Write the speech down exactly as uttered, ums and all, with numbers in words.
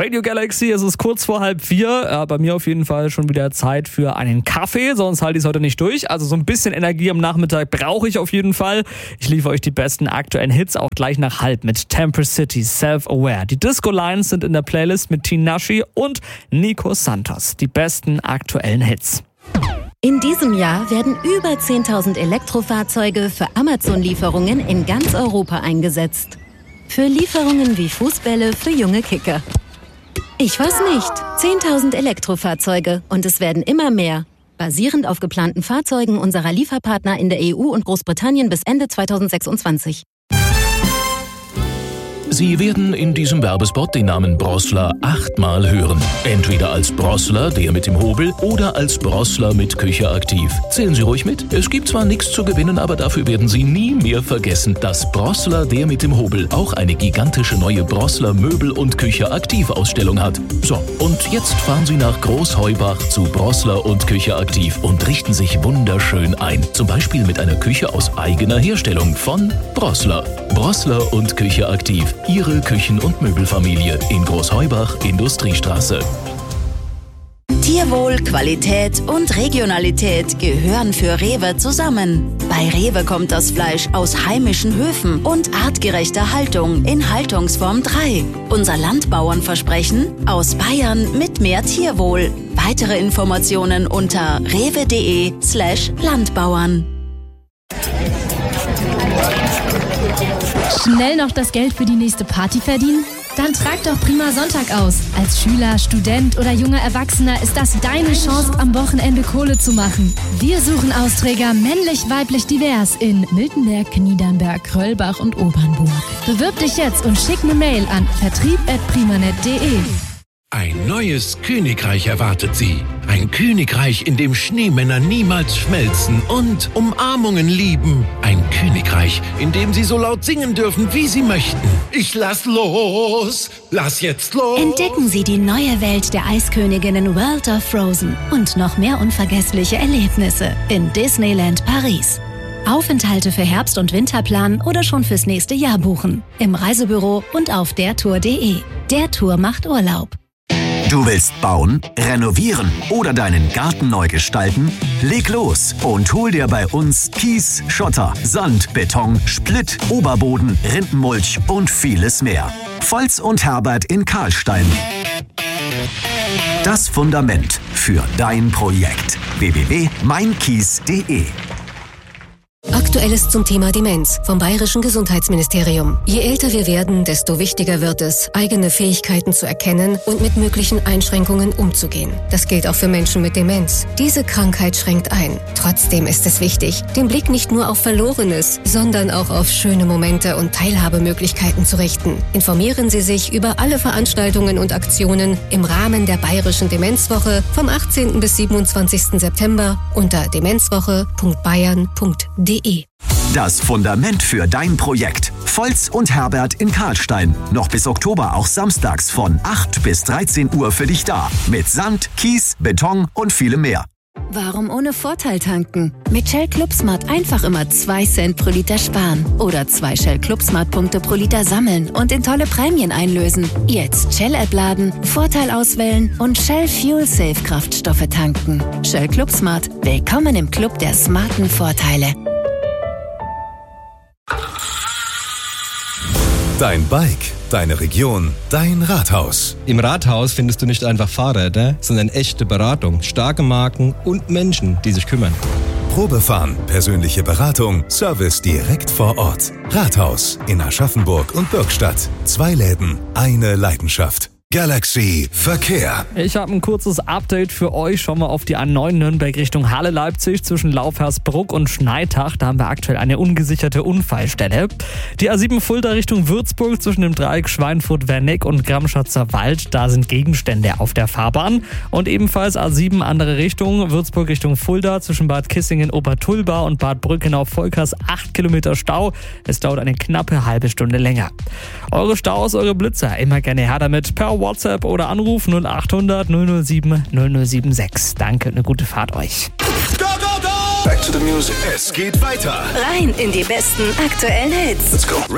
Radio Galaxy, es ist kurz vor halb vier. Äh, bei mir auf jeden Fall schon wieder Zeit für einen Kaffee, sonst halte ich es heute nicht durch. Also so ein bisschen Energie am Nachmittag brauche ich auf jeden Fall. Ich liefere euch die besten aktuellen Hits auch gleich nach halb mit Temper City, Self-Aware. Die Disco Lines sind in der Playlist mit Tinashe und Nico Santos. Die besten aktuellen Hits. In diesem Jahr werden über zehntausend Elektrofahrzeuge für Amazon-Lieferungen in ganz Europa eingesetzt. Für Lieferungen wie Fußbälle für junge Kicker. Ich weiß nicht. zehntausend Elektrofahrzeuge und es werden immer mehr. Basierend auf geplanten Fahrzeugen unserer Lieferpartner in der E U und Großbritannien bis Ende zweitausendsechsundzwanzig. Sie werden in diesem Werbespot den Namen Brossler achtmal hören. Entweder als Brossler, der mit dem Hobel, oder als Brossler mit Küche aktiv. Zählen Sie ruhig mit. Es gibt zwar nichts zu gewinnen, aber dafür werden Sie nie mehr vergessen, dass Brossler, der mit dem Hobel, auch eine gigantische neue Brossler Möbel- und Küche aktiv Ausstellung hat. So, und jetzt fahren Sie nach Großheubach zu Brossler und Küche aktiv und richten sich wunderschön ein. Zum Beispiel mit einer Küche aus eigener Herstellung von Brossler. Brossler und Küche aktiv. Ihre Küchen- und Möbelfamilie in Großheubach, Industriestraße. Tierwohl, Qualität und Regionalität gehören für Rewe zusammen. Bei Rewe kommt das Fleisch aus heimischen Höfen und artgerechter Haltung in Haltungsform drei. Unser Landbauernversprechen: aus Bayern mit mehr Tierwohl. Weitere Informationen unter rewe.de slash Landbauern. Schnell noch das Geld für die nächste Party verdienen? Dann trag doch Prima Sonntag aus. Als Schüler, Student oder junger Erwachsener ist das deine Chance, am Wochenende Kohle zu machen. Wir suchen Austräger männlich, weiblich, divers in Miltenberg, Niedernberg, Röllbach und Obernburg. Bewirb dich jetzt und schick eine Mail an vertrieb at primanet punkt de. Ein neues Königreich erwartet Sie. Ein Königreich, in dem Schneemänner niemals schmelzen und Umarmungen lieben. Ein Königreich, in dem Sie so laut singen dürfen, wie Sie möchten. Ich lass los, lass jetzt los. Entdecken Sie die neue Welt der Eisköniginnen World of Frozen und noch mehr unvergessliche Erlebnisse in Disneyland Paris. Aufenthalte für Herbst- und Winter planen oder schon fürs nächste Jahr buchen. Im Reisebüro und auf dertour punkt de. Der Tour macht Urlaub. Du willst bauen, renovieren oder deinen Garten neu gestalten? Leg los und hol dir bei uns Kies, Schotter, Sand, Beton, Splitt, Oberboden, Rindenmulch und vieles mehr. Volz und Herbert in Karlstein. Das Fundament für dein Projekt. w w w punkt mein kies punkt de. Aktuelles zum Thema Demenz vom Bayerischen Gesundheitsministerium. Je älter wir werden, desto wichtiger wird es, eigene Fähigkeiten zu erkennen und mit möglichen Einschränkungen umzugehen. Das gilt auch für Menschen mit Demenz. Diese Krankheit schränkt ein. Trotzdem ist es wichtig, den Blick nicht nur auf Verlorenes, sondern auch auf schöne Momente und Teilhabemöglichkeiten zu richten. Informieren Sie sich über alle Veranstaltungen und Aktionen im Rahmen der Bayerischen Demenzwoche vom achtzehnten bis siebenundzwanzigsten September unter demenzwoche punkt bayern punkt de. Das Fundament für dein Projekt. Volz und Herbert in Karlstein. Noch bis Oktober auch samstags von acht bis dreizehn Uhr für dich da. Mit Sand, Kies, Beton und vielem mehr. Warum ohne Vorteil tanken? Mit Shell ClubSmart einfach immer zwei Cent pro Liter sparen. Oder zwei Shell ClubSmart-Punkte pro Liter sammeln und in tolle Prämien einlösen. Jetzt Shell-App laden, Vorteil auswählen und Shell Fuel Safe Kraftstoffe tanken. Shell ClubSmart. Willkommen im Club der smarten Vorteile. Dein Bike, deine Region, dein Rathaus. Im Rathaus findest du nicht einfach Fahrräder, sondern echte Beratung, starke Marken und Menschen, die sich kümmern. Probefahren, persönliche Beratung, Service direkt vor Ort. Rathaus in Aschaffenburg und Bürgstadt. Zwei Läden, eine Leidenschaft. Galaxy Verkehr. Ich habe ein kurzes Update für euch. Schauen wir auf die A neun Nürnberg Richtung Halle-Leipzig zwischen Laufhersbruck und Schneitach. Da haben wir aktuell eine ungesicherte Unfallstelle. Die A sieben Fulda Richtung Würzburg zwischen dem Dreieck Schweinfurt-Werneck und Gramschatzer Wald. Da sind Gegenstände auf der Fahrbahn. Und ebenfalls A sieben andere Richtung, Würzburg Richtung Fulda zwischen Bad Kissingen-Obertulba und Bad Brückenau-Volkers acht Kilometer Stau. Es dauert eine knappe halbe Stunde länger. Eure Staus, eure Blitzer, immer gerne her damit per WhatsApp oder Anruf null acht hundert null null sieben null null sieben sechs. Danke, eine gute Fahrt euch. Go, go, go! Back to the music. Es geht weiter. Rein in die besten aktuellen Hits. Let's go.